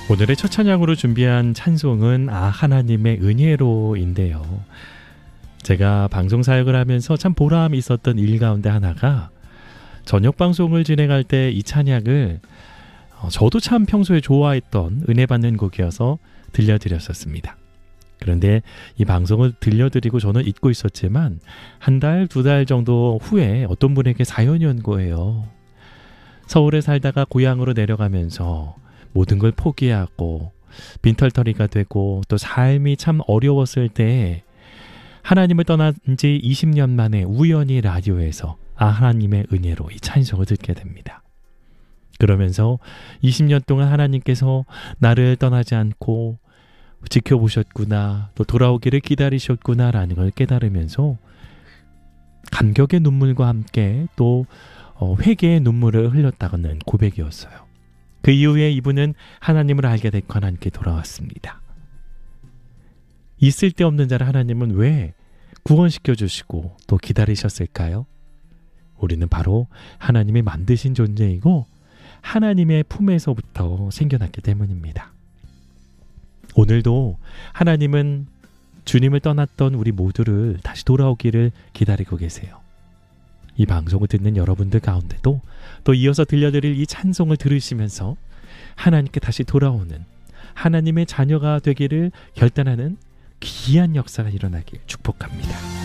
오늘의 첫 찬양으로 준비한 찬송은 하나님의 은혜로인데요. 제가 방송 사역을 하면서 참 보람이 있었던 일 가운데 하나가 저녁 방송을 진행할 때 이 찬양을 저도 참 평소에 좋아했던 은혜 받는 곡이어서 들려드렸었습니다. 그런데 이 방송을 들려드리고 저는 잊고 있었지만 한 달, 두 달 정도 후에 어떤 분에게 사연이 온 거예요. 서울에 살다가 고향으로 내려가면서 모든 걸 포기하고 빈털터리가 되고 또 삶이 참 어려웠을 때 하나님을 떠난 지 20년 만에 우연히 라디오에서 하나님의 은혜로 이 찬송을 듣게 됩니다. 그러면서 20년 동안 하나님께서 나를 떠나지 않고 지켜보셨구나, 또 돌아오기를 기다리셨구나 라는 걸 깨달으면서 감격의 눈물과 함께 또 회개의 눈물을 흘렸다는 고백이었어요. 그 이후에 이분은 하나님을 알게 됐고 하나님께 돌아왔습니다. 이 쓸데없는 자를 하나님은 왜 구원시켜 주시고 또 기다리셨을까요? 우리는 바로 하나님이 만드신 존재이고 하나님의 품에서부터 생겨났기 때문입니다. 오늘도 하나님은 주님을 떠났던 우리 모두를 다시 돌아오기를 기다리고 계세요. 이 방송을 듣는 여러분들 가운데도 또 이어서 들려드릴 이 찬송을 들으시면서 하나님께 다시 돌아오는 하나님의 자녀가 되기를 결단하는 귀한 역사가 일어나길 축복합니다.